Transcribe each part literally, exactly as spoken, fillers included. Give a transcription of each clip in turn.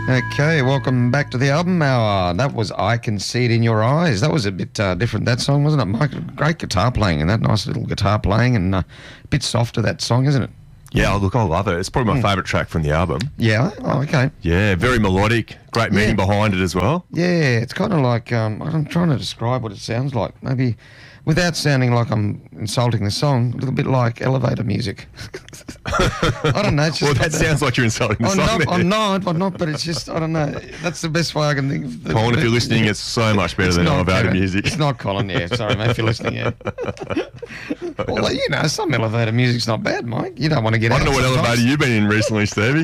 Okay, welcome back to the album hour. That was I Can See It in Your Eyes. That was a bit uh, different, that song, wasn't it, Mike? Great guitar playing, and that nice little guitar playing, and uh, a bit softer, that song, isn't it? Yeah, look, I love it. It's probably my mm. favourite track from the album. Yeah? Oh, okay. Yeah, very melodic. Great meaning yeah. behind it as well. Yeah, it's kind of like, um, I'm trying to describe what it sounds like. Maybe without sounding like I'm insulting the song, a little bit like elevator music. I don't know. It's just well, that sounds like you're insulting the I'm song. Not, I'm not, I'm not, but it's just, I don't know. That's the best way I can think of. The, Colin, if you're listening, it's so much better it's than not, elevator uh, music. It's not Colin, yeah. Sorry, mate, if you're listening, yeah. Well, you know, some elevator music's not bad, Mike. You don't want to get I out don't know what sometimes. elevator you've been in recently, Stevie.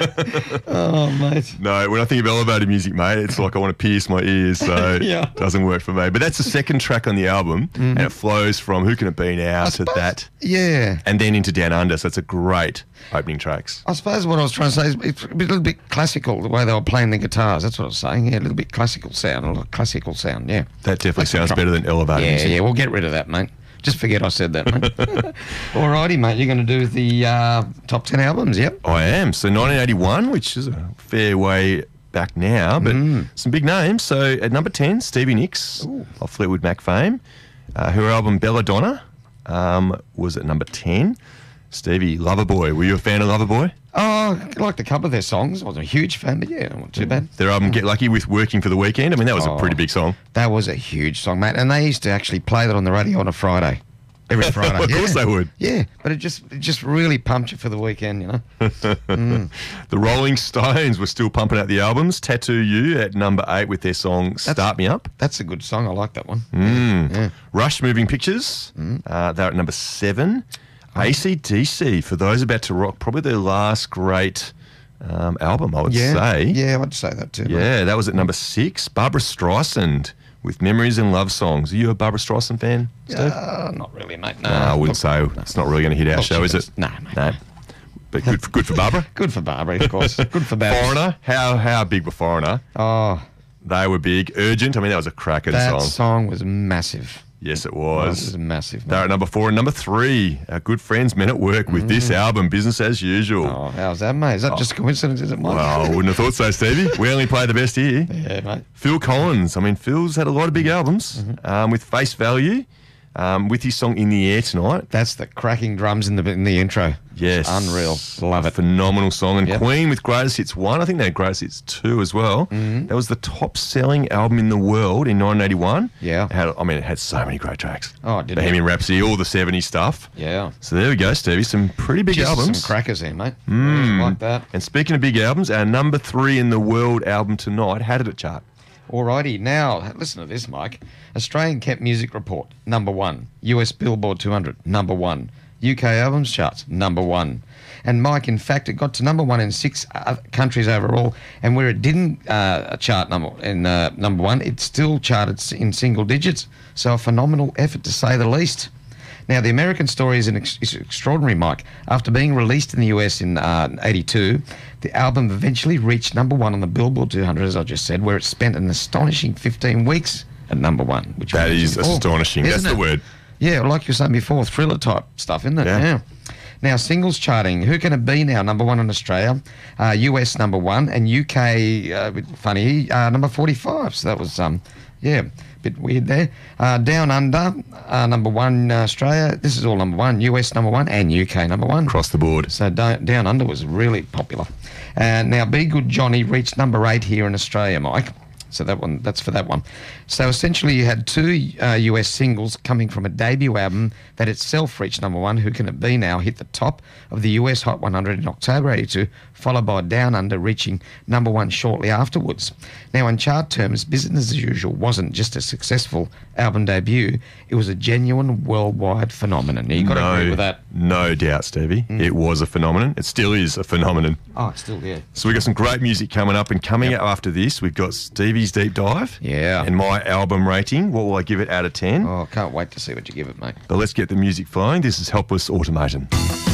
Oh, mate. No, when I think of elevator music, mate, it's like I want to pierce my ears, so yeah. it doesn't work for me. But that's the second track on the album, mm-hmm. and it flows from Who Can It Be Now I to suppose, that. Yeah. And then into Down Under, so it's a great opening tracks. I suppose what I was trying to say is it's a little bit classical, the way they were playing the guitars. That's what I was saying. Yeah, a little bit classical sound, a little classical sound, yeah. That definitely That's sounds better than elevator yeah, music. Yeah, we'll get rid of that, mate. Just forget I said that, mate. Alrighty, mate. You're going to do the uh, top ten albums, yep? I am. So nineteen eighty-one, which is a fair way back now, but mm. some big names. So at number ten, Stevie Nicks Ooh. of Fleetwood Mac fame. Uh, her album Belladonna um, was at number ten. Stevie, Loverboy. Were you a fan of Loverboy? Oh, I liked a couple of their songs. I wasn't a huge fan, but yeah, not too bad. Their album Get Lucky with Working for the Weekend. I mean, that was oh, a pretty big song. That was a huge song, mate. And they used to actually play that on the radio on a Friday. Every Friday. Of yeah. course they would. Yeah, but it just it just really pumped you for the weekend, you know. mm. The Rolling Stones were still pumping out the albums. Tattoo You at number eight with their song that's, Start Me Up. That's a good song. I like that one. Mm. Yeah. Rush Moving Pictures. Mm. Uh, they're at number seven. Oh. A C D C, for those about to rock, probably their last great um, album, I would yeah. say. Yeah, I'd say that too. Yeah, mate. that was at number six. Barbra Streisand with Memories and Love Songs. Are you a Barbra Streisand fan, Steve? Uh, not really, mate. No, no I wouldn't say. No. It's not really going to hit our Look, show, is it? No, mate. No. But good for, good for Barbara? Good for Barbara, of course. Good for Barbara. Foreigner. How how big were Foreigner? Oh. They were big. Urgent. I mean, that was a cracker that song. That song was massive. Yes, it was. Oh, it was massive. They're at number four. And number three, our good friends Men at Work with mm. this album, Business as Usual. Oh, how's that, mate? Is that oh. just a coincidence, is it, Mike? Well, I wouldn't have thought so, Stevie. We only play the best here. Yeah, mate. Phil Collins. I mean, Phil's had a lot of big albums mm-hmm. um, with Face Value, um, with his song In the Air Tonight. That's the cracking drums in the in the intro. Yes. Unreal. Love it. Phenomenal song. And yep. Queen with Greatest Hits one. I think they had Greatest Hits two as well. Mm-hmm. That was the top-selling album in the world in nineteen eighty-one. Yeah. It had, I mean, it had so many great tracks. Oh, did it? Bohemian Rhapsody, all the seventies stuff. Yeah. So there we go, Stevie. Some pretty big Just albums. Some crackers there, mate. Mm. Like that. And speaking of big albums, our number three in the world album tonight, how did it chart? Alrighty, now listen to this, Mike. Australian Kept Music Report, number one. U S Billboard two hundred, number one. U K Albums Charts, number one. And Mike, in fact, it got to number one in six uh, countries overall. And where it didn't uh, chart number in uh, number one, it still charted in single digits. So a phenomenal effort, to say the least. Now, the American story is, an ex- is extraordinary, Mike. After being released in the U S in uh, eighty-two, the album eventually reached number one on the Billboard two hundred, as I just said, where it spent an astonishing fifteen weeks at number one. Which that is before, astonishing. That's it? The word. Yeah, like you were saying before, thriller type stuff, isn't it? Yeah. yeah. Now, singles charting. Who Can It Be Now? Number one in Australia. Uh, U S number one. And U K, uh, funny, uh, number forty-five. So that was, um, yeah, a bit weird there. Uh, Down Under, uh, number one in Australia. This is all number one. U S number one and U K number one. Across the board. So Down, Down Under was really popular. And now Be Good Johnny reached number eight here in Australia, Mike. So that one, that's for that one. So essentially you had two uh, U S singles coming from a debut album that itself reached number one. Who Can It Be Now hit the top of the U S Hot one hundred in October eighty-two, followed by Down Under reaching number one shortly afterwards. Now, in chart terms, Business as Usual wasn't just a successful album debut, it was a genuine worldwide phenomenon. Now, you've got no, to agree with that. No doubt, Stevie. Mm. It was a phenomenon. It still is a phenomenon. Oh, it's still, yeah. So we've got some great music coming up, and coming yep. up after this, we've got Stevie's Deep Dive. Yeah. And my album rating. What will I give it out of ten? Oh, can't wait to see what you give it, mate. But let's get the music flowing. This is Helpless Automaton.